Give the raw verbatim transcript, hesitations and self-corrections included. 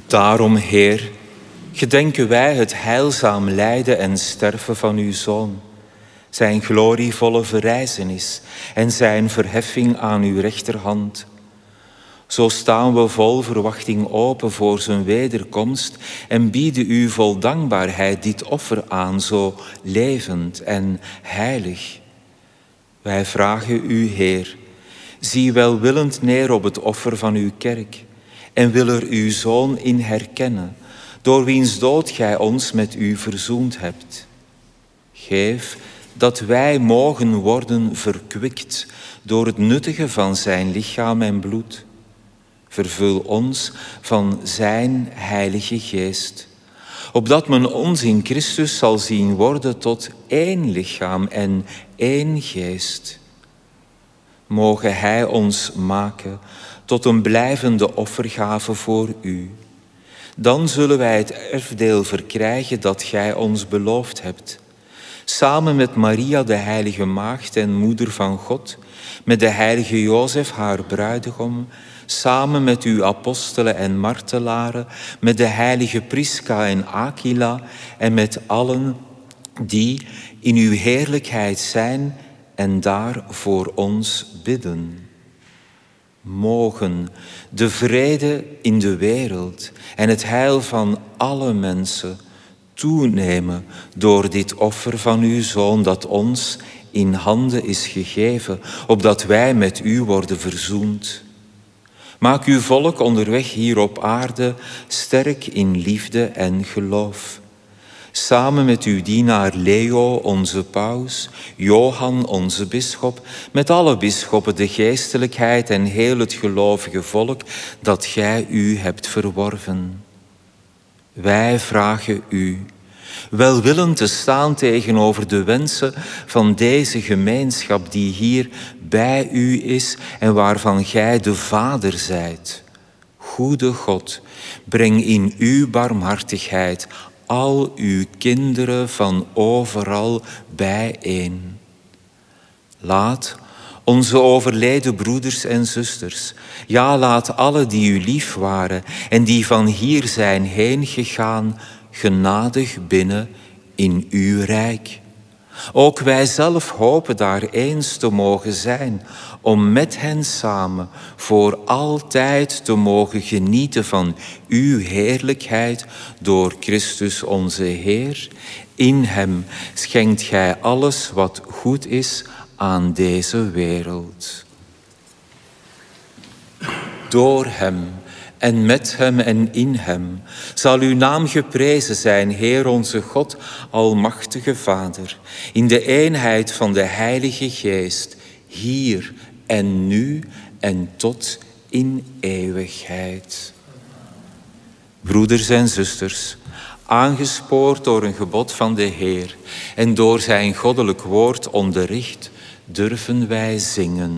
Daarom, Heer, gedenken wij het heilzaam lijden en sterven van uw Zoon, zijn glorievolle verrijzenis en zijn verheffing aan uw rechterhand. Zo staan we vol verwachting open voor zijn wederkomst en bieden u vol dankbaarheid dit offer aan, zo levend en heilig. Wij vragen u, Heer, zie welwillend neer op het offer van uw kerk en wil er uw Zoon in herkennen, door wiens dood gij ons met u verzoend hebt. Geef dat wij mogen worden verkwikt door het nuttige van zijn lichaam en bloed. Vervul ons van zijn heilige geest, opdat men ons in Christus zal zien worden tot één lichaam en één geest. Moge hij ons maken tot een blijvende offergave voor u. Dan zullen wij het erfdeel verkrijgen dat gij ons beloofd hebt. Samen met Maria, de heilige maagd en moeder van God, met de heilige Jozef, haar bruidegom, samen met uw apostelen en martelaren, met de heilige Prisca en Aquila en met allen die in uw heerlijkheid zijn en daar voor ons bidden. Mogen de vrede in de wereld en het heil van alle mensen toenemen door dit offer van uw Zoon dat ons in handen is gegeven, opdat wij met u worden verzoend. Maak uw volk onderweg hier op aarde sterk in liefde en geloof. Samen met uw dienaar Leo, onze paus, Johan, onze bisschop, met alle bisschoppen, de geestelijkheid en heel het gelovige volk dat gij u hebt verworven. Wij vragen u welwillend te staan tegenover de wensen van deze gemeenschap die hier bij u is en waarvan gij de Vader zijt. Goede God, breng in uw barmhartigheid al uw kinderen van overal bijeen. Laat onze overleden broeders en zusters, ja, laat alle die u lief waren en die van hier zijn heen gegaan, genadig binnen in uw rijk. Ook wij zelf hopen daar eens te mogen zijn, om met hen samen voor altijd te mogen genieten van uw heerlijkheid door Christus onze Heer. In hem schenkt gij alles wat goed is aan deze wereld. Door hem en met hem en in hem zal uw naam geprezen zijn, Heer onze God, almachtige Vader, in de eenheid van de Heilige Geest, hier en nu en tot in eeuwigheid. Broeders en zusters, aangespoord door een gebod van de Heer en door zijn goddelijk woord onderricht, durven wij zingen.